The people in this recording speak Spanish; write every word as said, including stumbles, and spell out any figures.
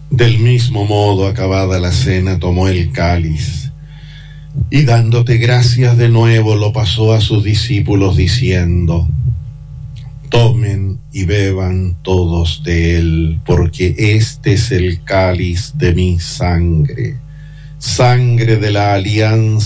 Del mismo modo, acabada la cena, tomó el cáliz y dándote gracias de nuevo lo pasó a sus discípulos diciendo: tomen y beban todos de él, porque este es el cáliz de mi sangre, sangre de la alianza